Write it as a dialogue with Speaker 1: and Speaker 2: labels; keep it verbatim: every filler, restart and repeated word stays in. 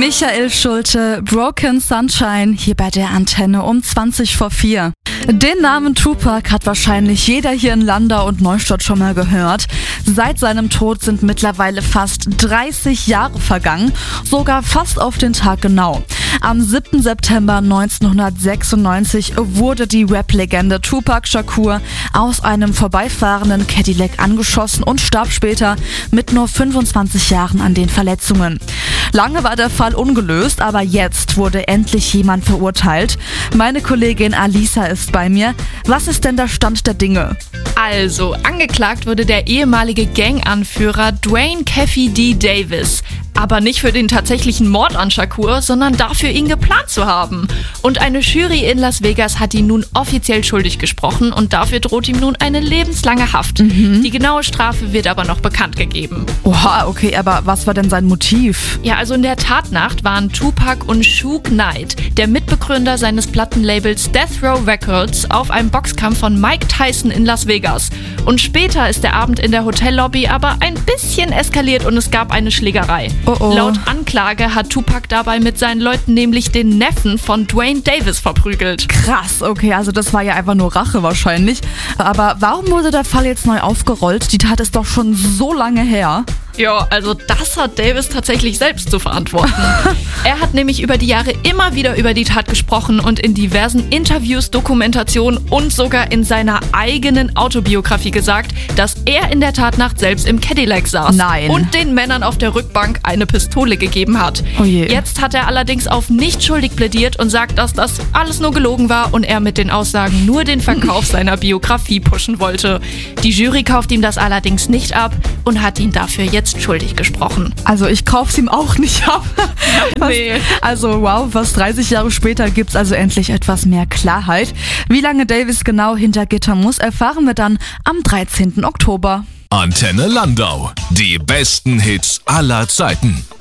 Speaker 1: Michael Schulte, Broken Sunshine, hier bei der Antenne um zwanzig vor vier. Den Namen Tupac hat wahrscheinlich jeder hier in Landau und Neustadt schon mal gehört. Seit seinem Tod sind mittlerweile fast dreißig Jahre vergangen, sogar fast auf den Tag genau. Am siebten September neunzehnhundertsechsundneunzig wurde die Rap-Legende Tupac Shakur aus einem vorbeifahrenden Cadillac angeschossen und starb später mit nur fünfundzwanzig Jahren an den Verletzungen. Lange war der Fall ungelöst, aber jetzt wurde endlich jemand verurteilt. Meine Kollegin Alisa ist bei mir. Was ist denn der Stand der Dinge?
Speaker 2: Also, angeklagt wurde der ehemalige Ganganführer Dwayne Keffe D. Davis. Aber nicht für den tatsächlichen Mord an Shakur, sondern dafür, ihn geplant zu haben. Und eine Jury in Las Vegas hat ihn nun offiziell schuldig gesprochen und dafür droht ihm nun eine lebenslange Haft. Mhm. Die genaue Strafe wird aber noch bekannt gegeben.
Speaker 1: Oha, okay, aber was war denn sein Motiv?
Speaker 2: Ja, also in der Tatnacht waren Tupac und Suge Knight, der Mitbegründer seines Plattenlabels Death Row Records, auf einem Boxkampf von Mike Tyson in Las Vegas. Und später ist der Abend in der Hotellobby aber ein bisschen eskaliert und es gab eine Schlägerei.
Speaker 1: Oh oh.
Speaker 2: Laut Anklage hat Tupac dabei mit seinen Leuten nämlich den Neffen von Dwayne Davis verprügelt.
Speaker 1: Krass, okay, also das war ja einfach nur Rache wahrscheinlich. Aber warum wurde der Fall jetzt neu aufgerollt? Die Tat ist doch schon so lange her.
Speaker 2: Ja, also das hat Davis tatsächlich selbst zu verantworten. Er hat nämlich über die Jahre immer wieder über die Tat gesprochen und in diversen Interviews, Dokumentationen und sogar in seiner eigenen Autobiografie gesagt, dass er in der Tatnacht selbst im Cadillac saß.
Speaker 1: Nein.
Speaker 2: Und den Männern auf der Rückbank eine Pistole gegeben hat.
Speaker 1: Oh je.
Speaker 2: Jetzt hat er allerdings auf nicht schuldig plädiert und sagt, dass das alles nur gelogen war und er mit den Aussagen nur den Verkauf seiner Biografie pushen wollte. Die Jury kauft ihm das allerdings nicht ab und hat ihn dafür jetzt schuldig gesprochen.
Speaker 1: Also ich kauf's ihm auch nicht ab. Was,
Speaker 2: Nee.
Speaker 1: Also wow, fast dreißig Jahre später gibt's also endlich etwas mehr Klarheit. Wie lange Davis genau hinter Gitter muss, erfahren wir dann am dreizehnten Oktober.
Speaker 3: Antenne Landau. Die besten Hits aller Zeiten.